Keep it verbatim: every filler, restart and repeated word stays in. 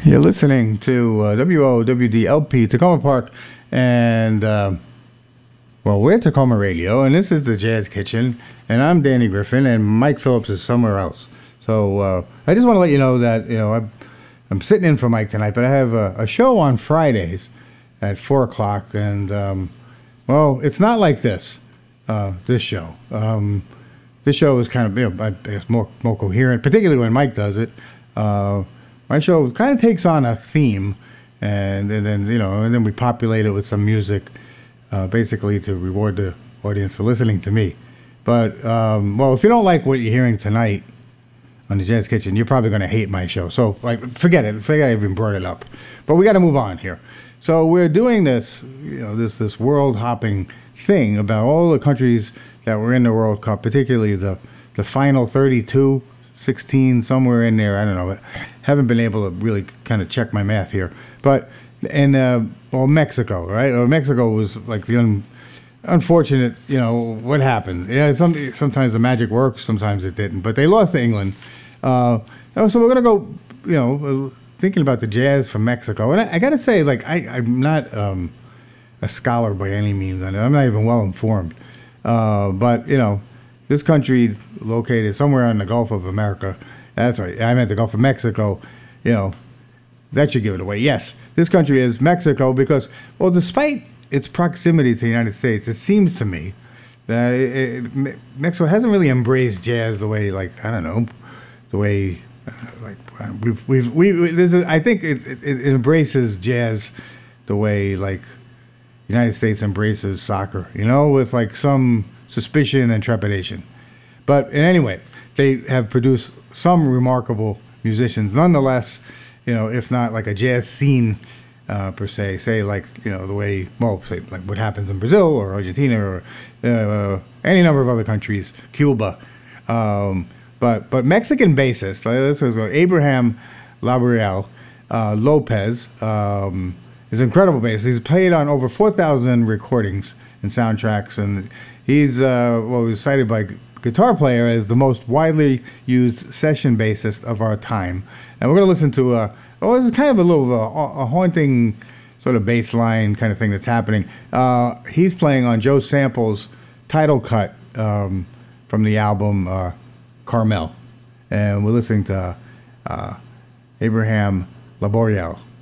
You're listening to uh, W O W D L P Tacoma Park, and uh, well, we're Tacoma Radio, and this is the Jazz Kitchen, and I'm Danny Griffin, and Mike Phillips is somewhere else. So uh, I just want to let you know that you know I'm, I'm sitting in for Mike tonight, but I have a, a show on Fridays at four o'clock, and um, well, it's not like this. Uh, this show, um, this show is kind of you know, I guess more more coherent, particularly when Mike does it. Uh, My show kind of takes on a theme, and, and then you know, and then we populate it with some music, uh, basically to reward the audience for listening to me. But um, well, if you don't like what you're hearing tonight on the Jazz Kitchen, you're probably going to hate my show. So like, forget it. Forget I even brought it up. But we got to move on here. So we're doing this, you know, this this world hopping thing about all the countries that were in the World Cup, particularly the the final thirty-two. sixteen, somewhere in there. I don't know. Haven't been able to really kind of check my math here. But, and, uh, well, Mexico, right? Well, Mexico was like the un, unfortunate, you know, what happened. Yeah, some, sometimes the magic works, sometimes it didn't. But they lost to England. Uh, so we're going to go, you know, thinking about the Jazz from Mexico. And I, I got to say, like, I, I'm not um, a scholar by any means. I'm not even well informed. Uh, but, you know, this country located somewhere in the Gulf of America. That's right. I meant the Gulf of Mexico. You know, that should give it away. Yes, this country is Mexico because, well, despite its proximity to the United States, it seems to me that it, it, Mexico hasn't really embraced jazz the way, like, I don't know, the way, uh, like, we've, we've, we, this is, I think it, it, it embraces jazz the way, like, the United States embraces soccer, you know, with, like, some suspicion and trepidation. But in any way, they have produced some remarkable musicians. Nonetheless, you know, if not like a jazz scene uh, per se, say like, you know, the way, well, say like what happens in Brazil or Argentina or uh, any number of other countries, Cuba. Um, but but Mexican bassist, let's go, Abraham Laboriel uh, Lopez um, is an incredible bassist. He's played on over four thousand recordings and soundtracks, and he's, uh, well, he was cited by Guitar Player as the most widely used session bassist of our time. And we're going to listen to, a, oh, this is kind of a little a, a haunting sort of bass line kind of thing that's happening. Uh, he's playing on Joe Sample's title cut um, from the album uh, Carmel. And we're listening to uh, Abraham Laboriel.